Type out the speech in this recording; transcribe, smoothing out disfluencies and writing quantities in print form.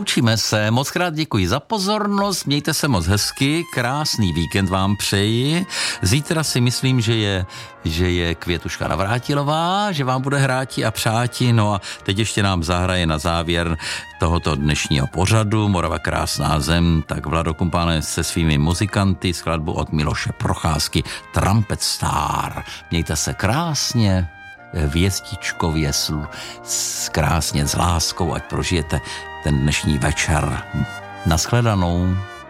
Loučíme se, moc krát děkuji za pozornost, mějte se moc hezky, krásný víkend vám přeji. Zítra si myslím, že je Květuška Navrátilová, že vám bude hráti a přáti, no a teď ještě nám zahraje na závěr tohoto dnešního pořadu Morava krásná zem, tak Vlado Kumpáne se svými muzikanty, skladbu od Miloše Procházky Trumpet Star. Mějte se krásně, věstičkově, krásně s láskou, ať prožijete ten dnešní večer. Naschledanou.